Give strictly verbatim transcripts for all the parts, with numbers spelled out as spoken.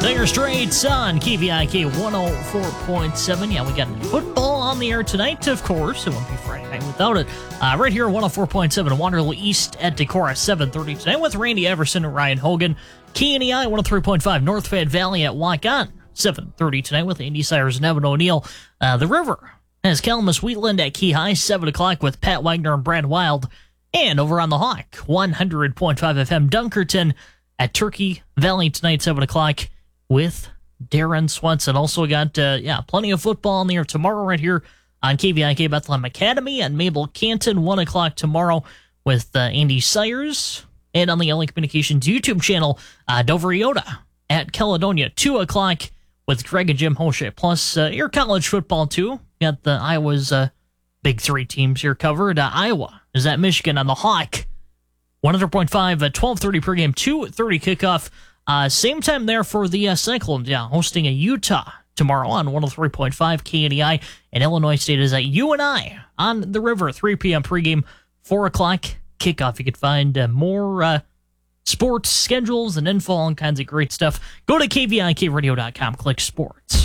Dire Straits on K V I K one oh four point seven. Yeah, we got football on the air tonight, of course. It won't be Friday night without it. Uh, right here, one oh four point seven, Waterloo East at Decorah, seven thirty tonight with Randy Everson and Ryan Hogan. K N E I one oh three point five, North Fayette Valley at Waukon, seven thirty tonight with Andy Sayers and Evan O'Neill. Uh, the River has Calamus Wheatland at Key High, seven o'clock with Pat Wagner and Brad Wild. And over on the Hawk, one hundred point five F M, Dunkerton at Turkey Valley tonight, seven o'clock with Darren Swenson. Also got, uh, yeah, plenty of football on the air tomorrow right here on K V I K Bethlehem Academy and Mabel Canton, one o'clock tomorrow with uh, Andy Sayers. And on the L A Communications YouTube channel, uh, Dover Iota at Caledonia, two o'clock with Greg and Jim Hoshe. Plus, uh, your college football, too. Got the Iowa's uh, big three teams here covered. Uh, Iowa is at Michigan on the Hawk. one hundred point five, uh, twelve thirty pregame, two thirty kickoff. Uh, same time there for the uh, Cyclones, yeah, hosting a Utah tomorrow on one oh three point five K N E I. And Illinois State is at U N I on the River, three p.m. pregame, four o'clock kickoff. You can find uh, more uh, sports schedules and info, all kinds of great stuff. Go to K V I K radio dot com, click sports.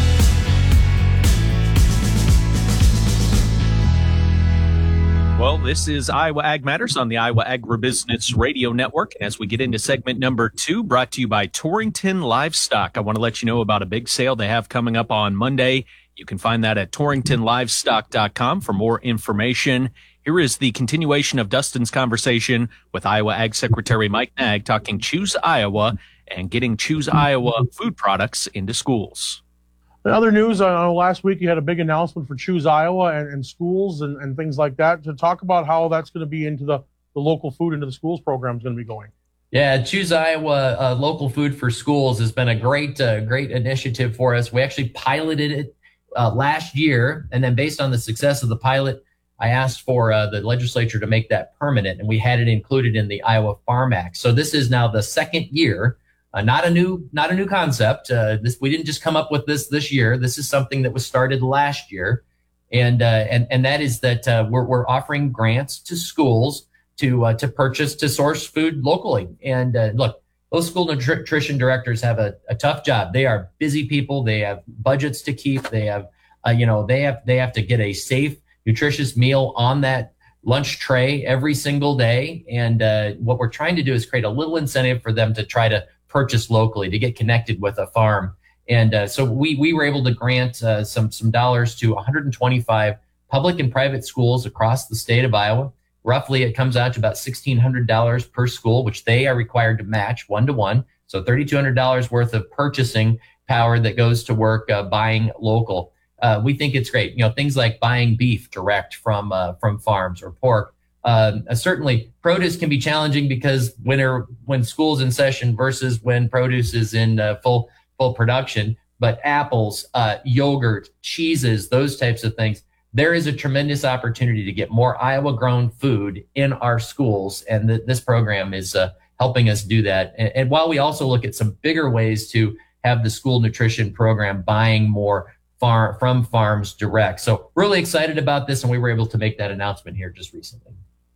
Well, this is Iowa Ag Matters on the Iowa Agribusiness Radio Network. As we get into segment number two, brought to you by Torrington Livestock. I want to let you know about a big sale they have coming up on Monday. You can find that at torrington livestock dot com for more information. Here is the continuation of Dustin's conversation with Iowa Ag Secretary Mike Nag talking Choose Iowa and getting Choose Iowa food products into schools. In other news, uh, last week you had a big announcement for Choose Iowa and, and schools and, and things like that. To talk about how that's going to be into the, the local food into the schools program is going to be going. Yeah, Choose Iowa uh, local food for schools has been a great, uh, great initiative for us. We actually piloted it uh, last year, and then based on the success of the pilot, I asked for uh, the legislature to make that permanent, and we had it included in the Iowa Farm Act. So this is now the second year. Uh, not a new, not a new concept. Uh, this we didn't just come up with this this year. This is something that was started last year, and uh, and and that is that uh, we're we're offering grants to schools to uh, to purchase to source food locally. And uh, look, those school nutrition directors have a, a tough job. They are busy people. They have budgets to keep. They have uh, you know they have they have to get a safe, nutritious meal on that lunch tray every single day. And uh, what we're trying to do is create a little incentive for them to try to purchase locally, to get connected with a farm. And uh, so we we were able to grant uh, some some dollars to one hundred twenty-five public and private schools across the state of Iowa. Roughly, it comes out to about sixteen hundred dollars per school, which they are required to match one to one. So three thousand two hundred dollars worth of purchasing power that goes to work uh, buying local. Uh, we think it's great. You know, things like buying beef direct from uh, from farms or pork. Uh, certainly, produce can be challenging because when are, when school's in session versus when produce is in uh, full full production. But apples, uh, yogurt, cheeses, those types of things, there is a tremendous opportunity to get more Iowa-grown food in our schools, and th- this program is uh, helping us do that. And, and while we also look at some bigger ways to have the school nutrition program buying more far from farms direct, so really excited about this, and we were able to make that announcement here just recently.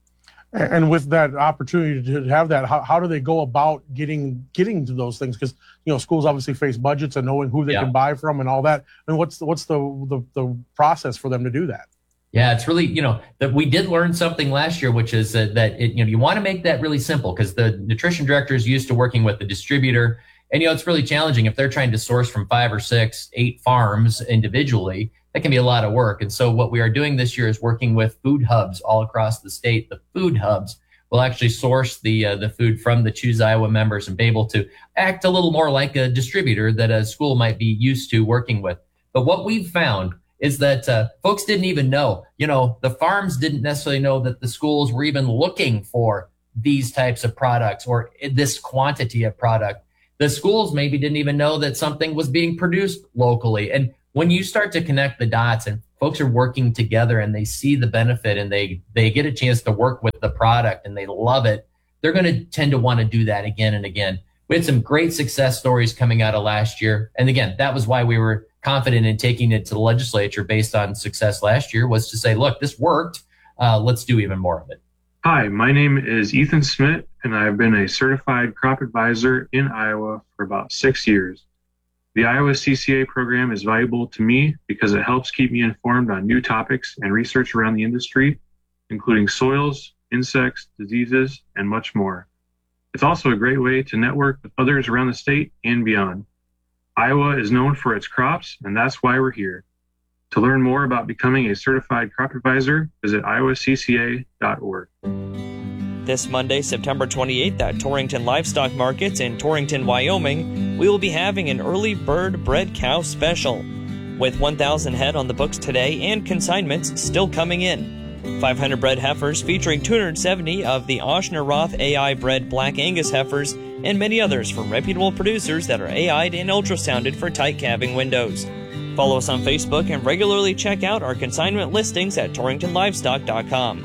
And with that opportunity to have that, how, how do they go about getting getting to those things? Because you know, schools obviously face budgets and knowing who they yeah. can buy from and all that. And what's the, what's the, the the process for them to do that? Yeah, it's really, you know, that we did learn something last year, which is uh, that it, you know you want to make that really simple because the nutrition director is used to working with the distributor, and you know it's really challenging if they're trying to source from five or six, eight farms individually. That can be a lot of work. And so what we are doing this year is working with food hubs all across the state. The food hubs will actually source the uh, the food from the Choose Iowa members and be able to act a little more like a distributor that a school might be used to working with. But what we've found is that uh, folks didn't even know, you know, the farms didn't necessarily know that the schools were even looking for these types of products or this quantity of product. The schools maybe didn't even know that something was being produced locally. And when you start to connect the dots and folks are working together and they see the benefit and they, they get a chance to work with the product and they love it, they're going to tend to want to do that again and again. We had some great success stories coming out of last year. And again, that was why we were confident in taking it to the legislature based on success last year, was to say, look, this worked. Uh, let's do even more of it. Hi, my name is Ethan Smith, and I've been a certified crop advisor in Iowa for about six years. The Iowa C C A program is valuable to me because it helps keep me informed on new topics and research around the industry, including soils, insects, diseases, and much more. It's also a great way to network with others around the state and beyond. Iowa is known for its crops, and that's why we're here. To learn more about becoming a certified crop advisor, visit iowa c c a dot org. This Monday, September twenty-eighth, at Torrington Livestock Markets in Torrington, Wyoming, we will be having an early bird bred cow special. With one thousand head on the books today and consignments still coming in. five hundred bred heifers featuring two hundred seventy of the Oshner Roth A I bred Black Angus heifers and many others from reputable producers that are A I'd and ultrasounded for tight calving windows. Follow us on Facebook and regularly check out our consignment listings at torrington livestock dot com.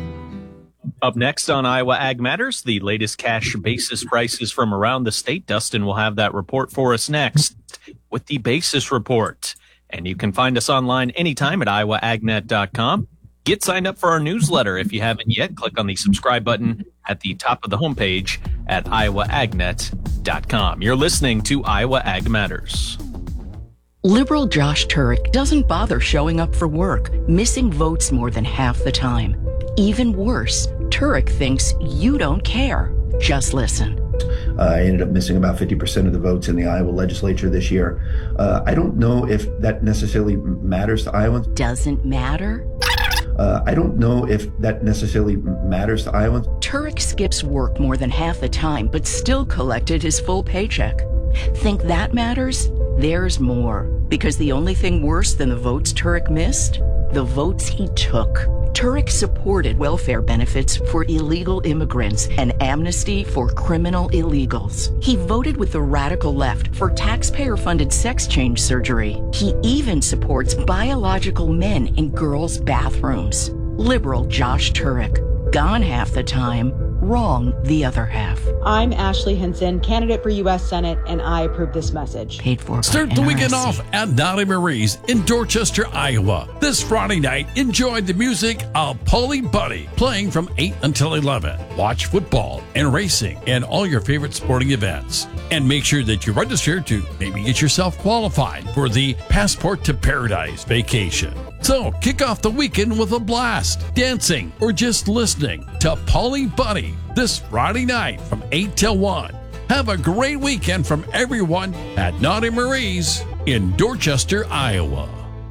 Up next on Iowa Ag Matters, the latest cash basis prices from around the state. Dustin will have that report for us next with the basis report. And you can find us online anytime at iowa ag net dot com. Get signed up for our newsletter if you haven't yet. Click on the subscribe button at the top of the homepage at iowa ag net dot com. You're listening to Iowa Ag Matters. Liberal Josh Turek doesn't bother showing up for work, missing votes more than half the time. Even worse, Turek thinks you don't care. Just listen. Uh, I ended up missing about fifty percent of the votes in the Iowa legislature this year. Uh, I don't know if that necessarily matters to Iowans. Doesn't matter? Uh, I don't know if that necessarily matters to Iowans. Turek skips work more than half the time, but still collected his full paycheck. Think that matters? There's more. Because the only thing worse than the votes Turek missed? The votes he took. Turek supported welfare benefits for illegal immigrants and amnesty for criminal illegals. He voted with the radical left for taxpayer-funded sex change surgery. He even supports biological men in girls' bathrooms. Liberal Josh Turek. Gone half the time, wrong the other half. I'm Ashley Hinson, candidate for U S Senate, and I approve this message. Paid for by Start the N R S C. weekend off at Naughty Marie's in Dorchester, Iowa. This Friday night, enjoy the music of Polly Buddy playing from eight until eleven. Watch football and racing and all your favorite sporting events. And make sure that you register to maybe get yourself qualified for the Passport to Paradise vacation. So kick off the weekend with a blast, dancing or just listening to Polly Buddy this Friday night from eight till one. Have a great weekend from everyone at Naughty Marie's in Dorchester, Iowa.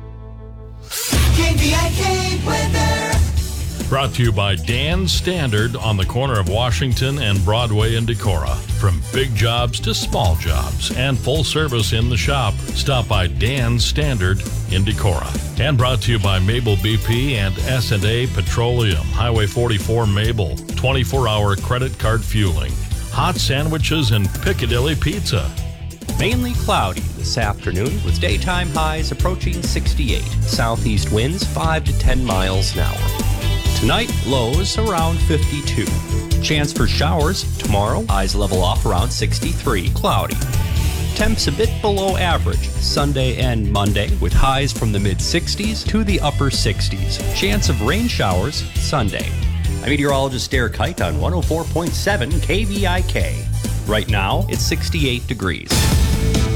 K V I K weather. Brought to you by Dan Standard on the corner of Washington and Broadway in Decorah. From big jobs to small jobs and full service in the shop, stop by Dan Standard in Decorah. And brought to you by Mabel B P and S and A Petroleum, Highway forty-four Mabel, twenty-four hour credit card fueling, hot sandwiches and Piccadilly Pizza. Mainly cloudy this afternoon with daytime highs approaching sixty-eight. Southeast winds five to ten miles an hour. Tonight, lows around fifty-two. Chance for showers tomorrow, highs level off around sixty-three. Cloudy. Temps a bit below average Sunday and Monday with highs from the mid sixties to the upper sixties. Chance of rain showers Sunday. I'm meteorologist Derek Height on one oh four point seven K V I K. Right now, it's sixty-eight degrees.